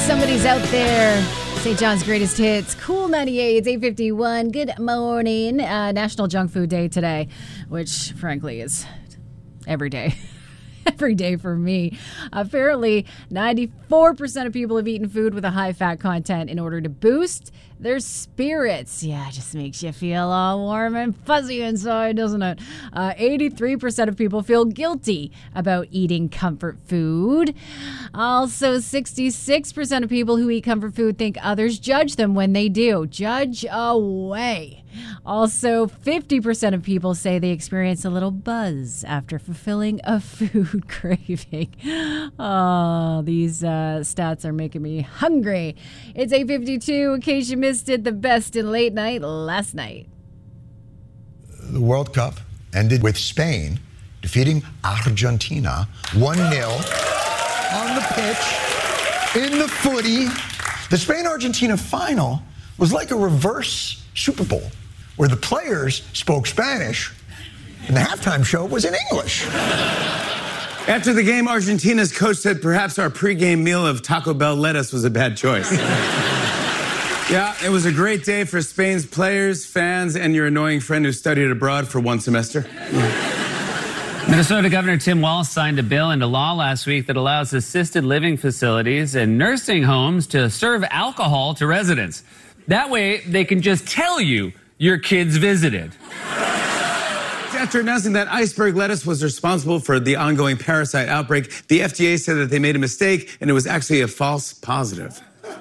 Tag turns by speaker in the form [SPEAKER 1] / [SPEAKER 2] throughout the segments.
[SPEAKER 1] Somebody's out there. St. John's greatest hits. Cool 98. It's 8:51. Good morning. National Junk Food Day today, which frankly is every day. Every day for me. Apparently, 94% of people have eaten food with a high fat content in order to boost their spirits. Yeah, it just makes you feel all warm and fuzzy inside, doesn't it? 83% of people feel guilty about eating comfort food. Also, 66% of people who eat comfort food think others judge them when they do. Judge away. Also, 50% of people say they experience a little buzz after fulfilling a food craving. Oh, these stats are making me hungry. It's 8:52. In case you missed it, the best in late night last night.
[SPEAKER 2] The World Cup ended with Spain defeating Argentina 1-0 on the pitch in the footy. The Spain-Argentina final was like a reverse Super Bowl, where the players spoke Spanish and the halftime show was in English.
[SPEAKER 3] After the game, Argentina's coach said perhaps our pregame meal of Taco Bell lettuce was a bad choice. Yeah, it was a great day for Spain's players, fans, and your annoying friend who studied abroad for one semester.
[SPEAKER 4] Minnesota Governor Tim Walz signed a bill into law last week that allows assisted living facilities and nursing homes to serve alcohol to residents. That way, they can just tell you your kids visited.
[SPEAKER 3] After announcing that iceberg lettuce was responsible for the ongoing parasite outbreak, the FDA said that they made a mistake and it was actually a false positive.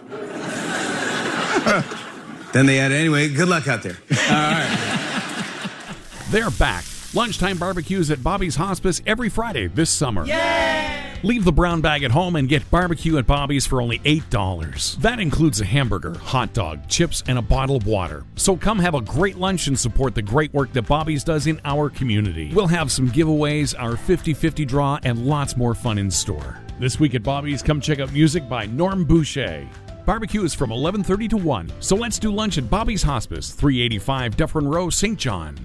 [SPEAKER 3] Then they added, anyway, good luck out there. All right.
[SPEAKER 5] They're back. Lunchtime barbecues at Bobby's Hospice every Friday this summer.
[SPEAKER 6] Yay!
[SPEAKER 5] Leave the brown bag at home and get barbecue at Bobby's for only $8. That includes a hamburger, hot dog, chips, and a bottle of water. So come have a great lunch and support the great work that Bobby's does in our community. We'll have some giveaways, our 50-50 draw, and lots more fun in store. This week at Bobby's, come check out music by Norm Boucher. Barbecue is from 11:30 to 1. So let's do lunch at Bobby's Hospice, 385 Dufferin Row, St. John.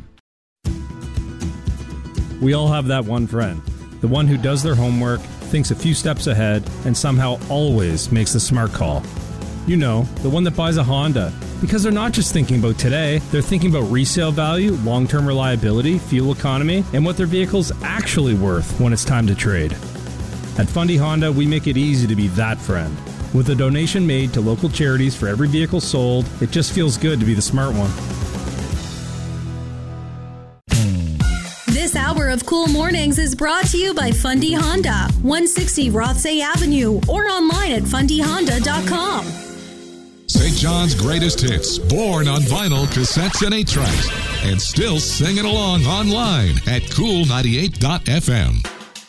[SPEAKER 7] We all have that one friend. The one who does their homework, thinks a few steps ahead, and somehow always makes the smart call. You know, the one that buys a Honda. Because they're not just thinking about today, they're thinking about resale value, long-term reliability, fuel economy, and what their vehicle's actually worth when it's time to trade. At Fundy Honda, we make it easy to be that friend. With a donation made to local charities for every vehicle sold, it just feels good to be the smart one.
[SPEAKER 8] This hour of Cool Mornings is brought to you by Fundy Honda, 160 Rothsay Avenue, or online at fundyhonda.com.
[SPEAKER 9] St. John's greatest hits, born on vinyl, cassettes, and 8-tracks, and still singing along online at cool98.fm.